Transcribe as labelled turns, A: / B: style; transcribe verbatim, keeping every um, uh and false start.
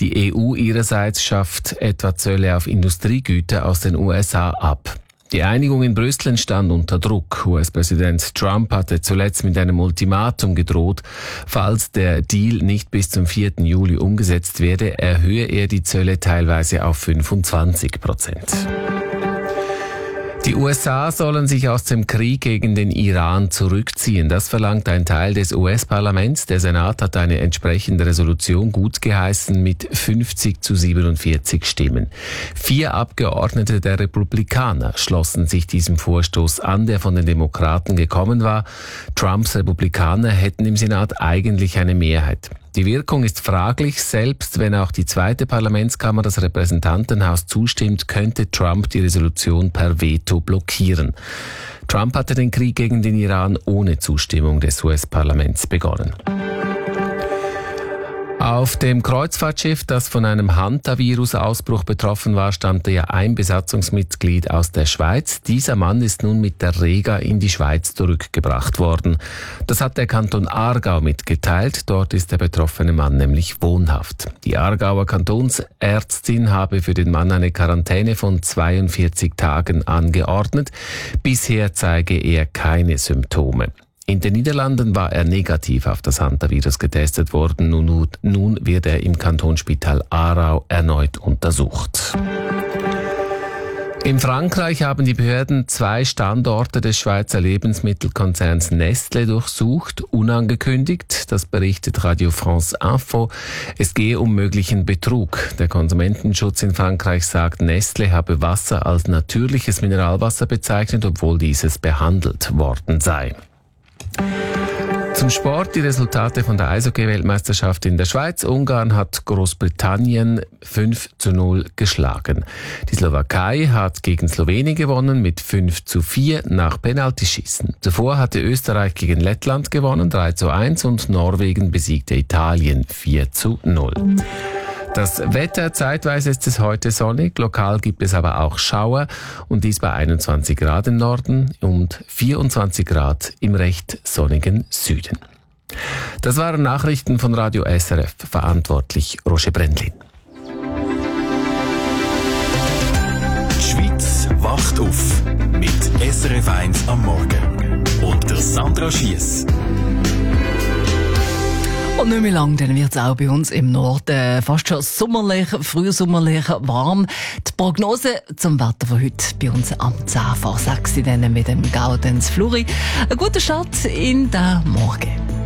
A: Die E U ihrerseits schafft etwa Zölle auf Industriegüter aus den U S A ab. Die Einigung in Brüssel entstand unter Druck. U S-Präsident Trump hatte zuletzt mit einem Ultimatum gedroht, falls der Deal nicht bis zum vierten Juli umgesetzt werde, erhöhe er die Zölle teilweise auf fünfundzwanzig Prozent. Die U S A sollen sich aus dem Krieg gegen den Iran zurückziehen. Das verlangt ein Teil des U S-Parlaments. Der Senat hat eine entsprechende Resolution gutgeheißen mit fünfzig zu siebenundvierzig Stimmen. Vier Abgeordnete der Republikaner schlossen sich diesem Vorstoß an, der von den Demokraten gekommen war. Trumps Republikaner hätten im Senat eigentlich eine Mehrheit. Die Wirkung ist fraglich. Selbst wenn auch die zweite Parlamentskammer, das Repräsentantenhaus, zustimmt, könnte Trump die Resolution per Veto blockieren. Trump hatte den Krieg gegen den Iran ohne Zustimmung des U S-Parlaments begonnen. Auf dem Kreuzfahrtschiff, das von einem Hantavirus-Ausbruch betroffen war, stammte ja ein Besatzungsmitglied aus der Schweiz. Dieser Mann ist nun mit der Rega in die Schweiz zurückgebracht worden. Das hat der Kanton Aargau mitgeteilt. Dort ist der betroffene Mann nämlich wohnhaft. Die Aargauer Kantonsärztin habe für den Mann eine Quarantäne von zweiundvierzig Tagen angeordnet. Bisher zeige er keine Symptome. In den Niederlanden war er negativ auf das Hantavirus getestet worden. Nun, nun wird er im Kantonsspital Aarau erneut untersucht. In Frankreich haben die Behörden zwei Standorte des Schweizer Lebensmittelkonzerns Nestlé durchsucht, unangekündigt. Das berichtet Radio France Info. Es gehe um möglichen Betrug. Der Konsumentenschutz in Frankreich sagt, Nestlé habe Wasser als natürliches Mineralwasser bezeichnet, obwohl dieses behandelt worden sei. Zum Sport, die Resultate von der Eishockey-Weltmeisterschaft in der Schweiz. Ungarn hat Großbritannien fünf zu null geschlagen. Die Slowakei hat gegen Slowenien gewonnen mit fünf zu vier nach Penaltyschießen. Zuvor hatte Österreich gegen Lettland gewonnen, drei zu eins, und Norwegen besiegte Italien vier zu null. Das Wetter, zeitweise ist es heute sonnig, lokal gibt es aber auch Schauer, und dies bei einundzwanzig Grad im Norden und vierundzwanzig Grad im recht sonnigen Süden. Das waren Nachrichten von Radio S R F, verantwortlich Roger Brendlin.
B: Die Schweiz wacht auf mit S R F eins am Morgen und der Sandra Schiess.
C: Und nicht mehr lang, dann wird es auch bei uns im Norden fast schon sommerlich, frühsommerlich warm. Die Prognose zum Wetter von heute bei uns am zehn vor sechs, dann mit dem Gaudenz Fluri. Ein guter Start in den Morgen.